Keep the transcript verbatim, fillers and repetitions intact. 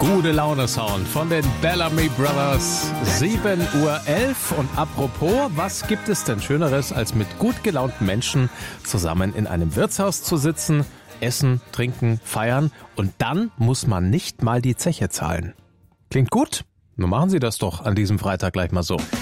Gute Laune-Sound von den Bellamy Brothers. sieben Uhr elf und apropos, was gibt es denn Schöneres, als mit gut gelaunten Menschen zusammen in einem Wirtshaus zu sitzen, essen, trinken, feiern und dann muss man nicht mal die Zeche zahlen. Klingt gut? Nun machen Sie das doch an diesem Freitag gleich mal so.